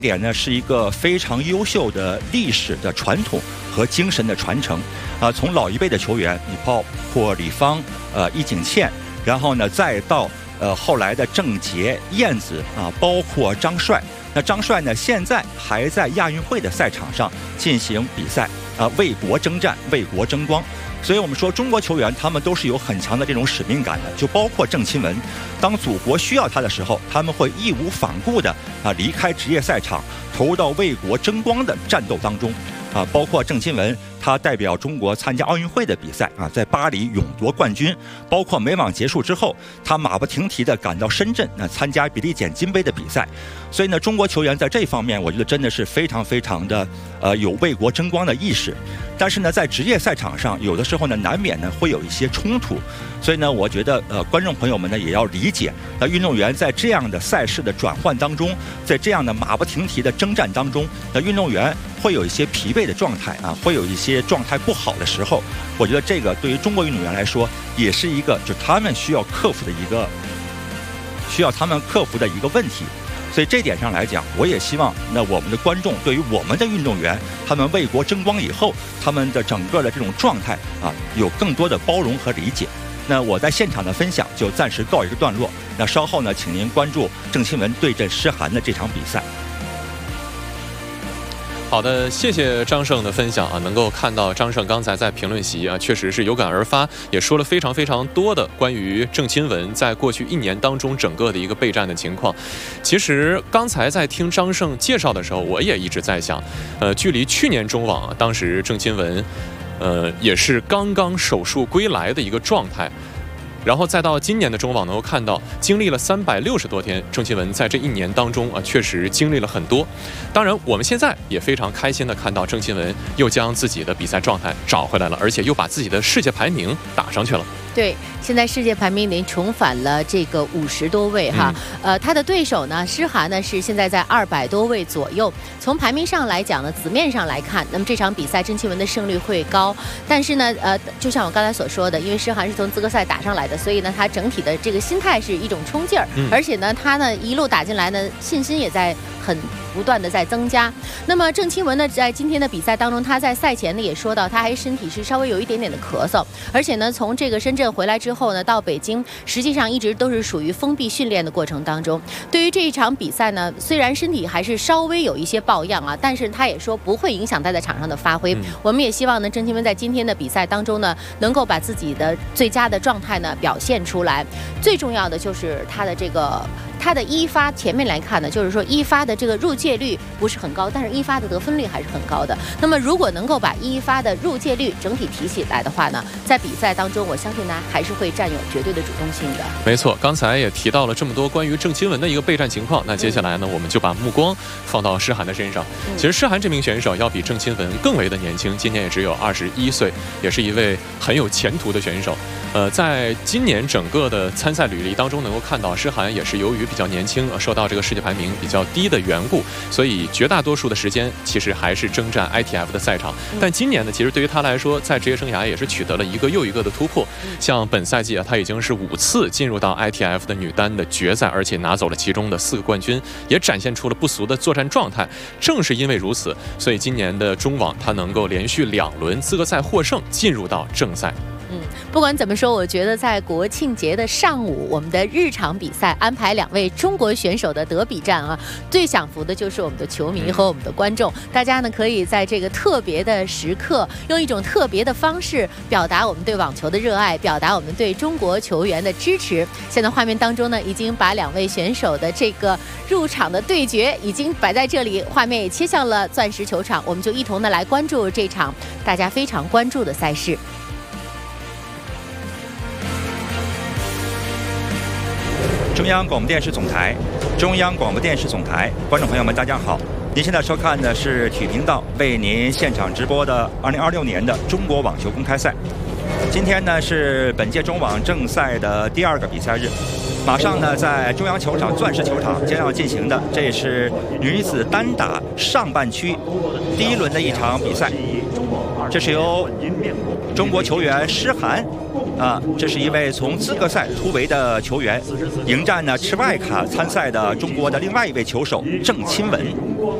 点呢是一个非常优秀的历史的传统和精神的传承从老一辈的球员，你包括李芳、易景倩，然后呢再到后来的郑洁、燕子包括张帅。那张帅呢现在还在亚运会的赛场上进行比赛为国征战，为国争光。所以我们说中国球员他们都是有很强的这种使命感的，就包括郑钦文，当祖国需要他的时候，他们会义无反顾的离开职业赛场，投入到为国争光的战斗当中包括郑钦文他代表中国参加奥运会的比赛在巴黎勇夺冠军，包括美网结束之后，他马不停蹄的赶到深圳参加比利简金杯的比赛。所以呢，中国球员在这方面，我觉得真的是非常非常的有为国争光的意识。但是呢，在职业赛场上，有的时候呢，难免呢会有一些冲突。所以呢，我觉得观众朋友们呢也要理解，运动员在这样的赛事的转换当中，在这样的马不停蹄的征战当中，运动员会有一些疲惫的状态会有一些状态不好的时候。我觉得这个对于中国运动员来说，也是一个就他们需要克服的一个问题。所以这点上来讲，我也希望我们的观众对于我们的运动员，他们为国争光以后，他们的整个的这种状态有更多的包容和理解。那我在现场的分享就暂时告一个段落。那稍后呢，请您关注郑钦文对阵诗涵的这场比赛。 好的，谢谢张胜的分享能够看到张胜刚才在评论席确实是有感而发，也说了非常非常多的关于郑钦文在过去1年当中整个的一个备战的情况。其实刚才在听张胜介绍的时候，我也一直在想，距离去年中网当时郑钦文也是刚刚手术归来的一个状态。然后再到今年的中网能够看到，经历了360多天，郑钦文在这1年当中确实经历了很多。当然，我们现在也非常开心的看到郑钦文又将自己的比赛状态找回来了，而且又把自己的世界排名打上去了。 对，现在世界排名已经重返了这个50多位哈。他的对手呢，诗涵呢是现在在200多位左右。从排名上来讲呢，纸面上来看，那么这场比赛郑钦文的胜率会高。但是呢，就像我刚才所说的，因为诗涵是从资格赛打上来的，所以呢，他整体的这个心态是一种冲劲儿，而且呢，他呢一路打进来呢，信心也在很不断的在增加。那么郑钦文呢，在今天的比赛当中，他在赛前呢也说到，他还身体是稍微有一点点的咳嗽，而且呢，从这个深圳回来之后呢，到北京实际上一直都是属于封闭训练的过程当中。对于这一场比赛呢，虽然身体还是稍微有一些抱恙但是他也说不会影响他在场上的发挥。我们也希望呢，郑钦文在今天的比赛当中呢，能够把自己的最佳的状态呢表现出来。最重要的就是他的一发前面来看呢，就是说一发的这个入界率不是很高，但是一发的得分率还是很高的。那么如果能够把一发的入界率整体提起来的话呢，在比赛当中，我相信呢还是会占有绝对的主动性的。 没错，刚才也提到了这么多关于郑钦文的一个备战情况，那接下来呢，我们就把目光放到诗涵的身上。其实诗涵这名选手要比郑钦文更为的年轻，今年也只有21岁，也是一位很有前途的选手。在今年整个的参赛履历当中，能够看到诗涵也是由于比较年轻，受到这个世界排名比较低的缘故，所以绝大多数的时间其实还是征战 ITF 的赛场。但今年呢，其实对于他来说，在职业生涯也是取得了一个又一个的突破。像本赛季他已经是5次进入到 ITF 的女单的决赛，而且拿走了其中的4个冠军，也展现出了不俗的作战状态。正是因为如此，所以今年的中网他能够连续2轮资格赛获胜，进入到正赛。 不管怎么说，我觉得在国庆节的上午，我们的日常比赛安排2位中国选手的德比战最享福的就是我们的球迷和我们的观众。大家呢可以在这个特别的时刻，用一种特别的方式表达我们对网球的热爱，表达我们对中国球员的支持。现在画面当中呢，已经把2位选手的这个入场的对决已经摆在这里，画面也切向了钻石球场，我们就一同的来关注这场大家非常关注的赛事。 中央广播电视总台，中央广播电视总台，观众朋友们，大家好！您现在收看的是体育频道为您现场直播的2026年的中国网球公开赛。今天呢是本届中网正赛的第2个比赛日，马上呢在中央球场钻石球场将要进行的，这是女子单打上半区第1轮的一场比赛。这是由中国球员诗涵这是一位从资格赛突围的球员，迎战呢持外卡参赛的中国的另外一位球手郑钦文。